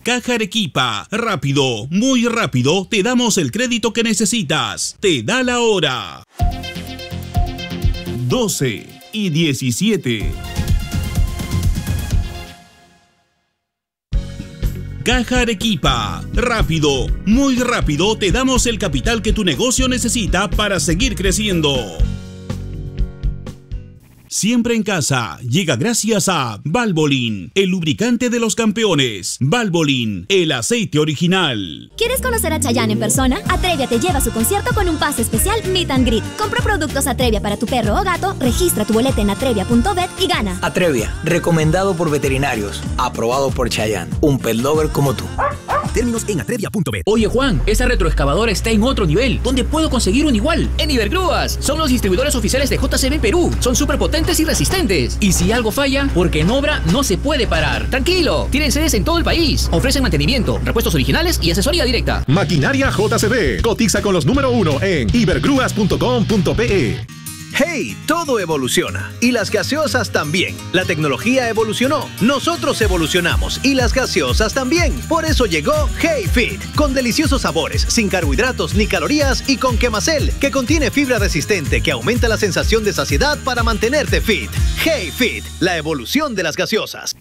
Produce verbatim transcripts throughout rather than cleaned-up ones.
Caja Arequipa. Rápido, muy rápido, te damos el crédito que necesitas. Te da la hora. doce y diecisiete. Caja Arequipa. Rápido, muy rápido, te damos el capital que tu negocio necesita para seguir creciendo. Siempre en casa llega gracias a Valvoline, el lubricante de los campeones. Valvoline, el aceite original. ¿Quieres conocer a Chayanne en persona? Atrevia te lleva a su concierto con un pase especial Meet and Greet. Compra productos Atrevia para tu perro o gato, registra tu boleta en atrevia punto bet y gana. Atrevia, recomendado por veterinarios, aprobado por Chayanne, un pet lover como tú. Términos en atrevia punto bet. Oye Juan, esa retroexcavadora está en otro nivel. ¿Dónde puedo conseguir un igual? En Ibergrúas. Son los distribuidores oficiales de J C B Perú. Son súper potentes y resistentes. Y si algo falla, porque en obra no se puede parar. Tranquilo, tienen sedes en todo el país. Ofrecen mantenimiento, repuestos originales y asesoría directa. Maquinaria J C B. Cotiza con los número uno en ibergrúas punto com punto pe. ¡Hey! Todo evoluciona. Y las gaseosas también. La tecnología evolucionó. Nosotros evolucionamos. Y las gaseosas también. Por eso llegó Hey Fit. Con deliciosos sabores, sin carbohidratos ni calorías y con Quemacel, que contiene fibra resistente que aumenta la sensación de saciedad para mantenerte fit. Hey Fit. La evolución de las gaseosas.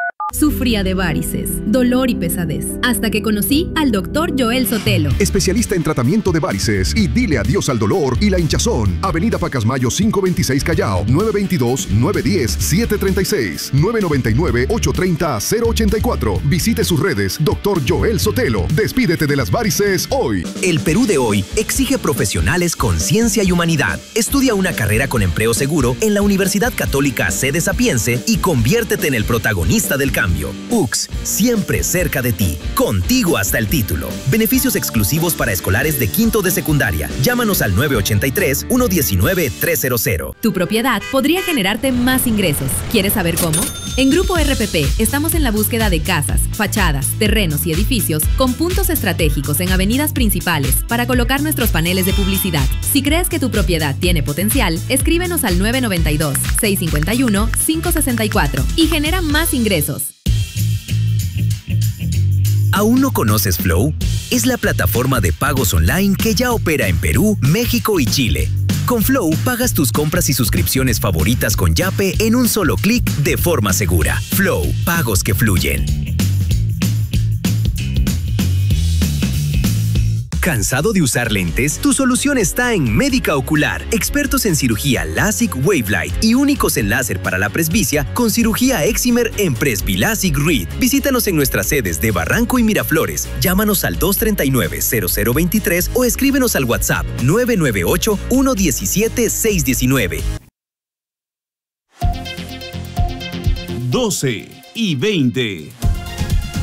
Sufría de varices, dolor y pesadez, hasta que conocí al doctor Joel Sotelo. Especialista en tratamiento de varices y dile adiós al dolor y la hinchazón. Avenida Pacasmayo cinco veintiséis Callao, nueve veintidós, nueve diez, siete treinta y seis, nueve noventa y nueve, ocho treinta, cero ochenta y cuatro. Visite sus redes, doctor Joel Sotelo. Despídete de las varices hoy. El Perú de hoy exige profesionales con ciencia y humanidad. Estudia una carrera con empleo seguro en la Universidad Católica Sede Sapiense y conviértete en el protagonista del cambio. U C S, siempre cerca de ti, contigo hasta el título. Beneficios exclusivos para escolares de quinto de secundaria. Llámanos al nueve ochenta y tres, uno diecinueve, trescientos. Tu propiedad podría generarte más ingresos. ¿Quieres saber cómo? En Grupo R P P estamos en la búsqueda de casas, fachadas, terrenos y edificios con puntos estratégicos en avenidas principales para colocar nuestros paneles de publicidad. Si crees que tu propiedad tiene potencial, escríbenos al nueve noventa y dos, seiscientos cincuenta y uno, quinientos sesenta y cuatro y genera más ingresos. ¿Aún no conoces Flow? Es la plataforma de pagos online que ya opera en Perú, México y Chile. Con Flow pagas tus compras y suscripciones favoritas con Yape en un solo clic de forma segura. Flow, pagos que fluyen. ¿Cansado de usar lentes? Tu solución está en Médica Ocular, expertos en cirugía LASIK Wavelight y únicos en láser para la presbicia con cirugía Excimer en Presbilasic Reed. Visítanos en nuestras sedes de Barranco y Miraflores. Llámanos al dos treinta y nueve, cero cero veintitrés o escríbenos al WhatsApp nueve nueve ocho, uno diecisiete, seiscientos diecinueve. doce y veinte.